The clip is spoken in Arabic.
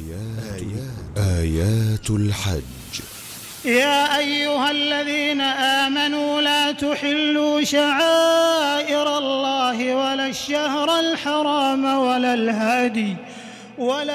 آيات الحج. يا أيها الذين آمنوا لا تحلوا شعائر الله ولا الشهر الحرام ولا الهدي